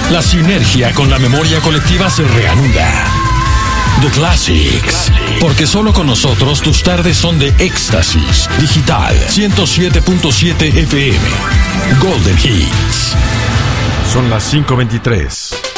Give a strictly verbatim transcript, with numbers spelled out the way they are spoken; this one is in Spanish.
La sinergia con la memoria colectiva se reanuda. The Classics. Porque solo con nosotros tus tardes son de éxtasis. Digital ciento siete punto siete F M. Golden Hits. Son las cinco veintitrés.